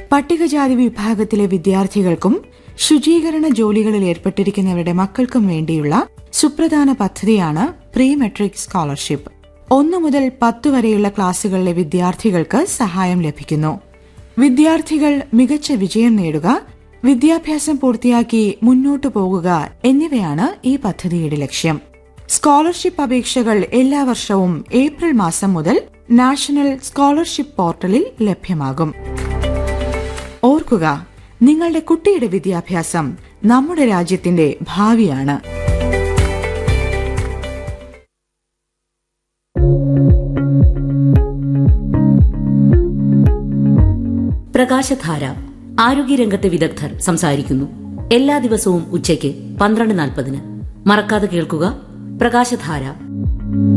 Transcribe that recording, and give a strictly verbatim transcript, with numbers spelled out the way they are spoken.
പട്ടികജാതി വിഭാഗത്തിലെ വിദ്യാർത്ഥികൾക്കും ശുചീകരണ ജോലികളിൽ ഏർപ്പെട്ടിരിക്കുന്നവരുടെ മക്കൾക്കും വേണ്ടിയുള്ള സുപ്രധാന പദ്ധതിയാണ് പ്രീ മെട്രിക് സ്കോളർഷിപ്പ്. ഒന്നു മുതൽ പത്ത് വരെയുള്ള ക്ലാസുകളിലെ വിദ്യാർത്ഥികൾക്ക് സഹായം ലഭിക്കുന്നു. വിദ്യാർത്ഥികൾ മികച്ച വിജയം നേടുക, വിദ്യാഭ്യാസം പൂർത്തിയാക്കി മുന്നോട്ടു പോകുക എന്നിവയാണ് ഈ പദ്ധതിയുടെ ലക്ഷ്യം. സ്കോളർഷിപ്പ് അപേക്ഷകൾ എല്ലാ വർഷവും ഏപ്രിൽ മാസം മുതൽ നാഷണൽ സ്കോളർഷിപ്പ് പോർട്ടലിൽ ലഭ്യമാകും. ഓർക്കുക, നിങ്ങളുടെ കുട്ടിയുടെ വിദ്യാഭ്യാസം നമ്മുടെ രാജ്യത്തിന്റെ ഭാവിയാണ്. പ്രകാശധാര ആരോഗ്യരംഗത്തെ വിദഗ്ധർ സംസാരിക്കുന്നു. എല്ലാ ദിവസവും ഉച്ചയ്ക്ക് പന്ത്രണ്ട് നാൽപ്പതിന്. മറക്കാതെ കേൾക്കുക പ്രകാശധാര.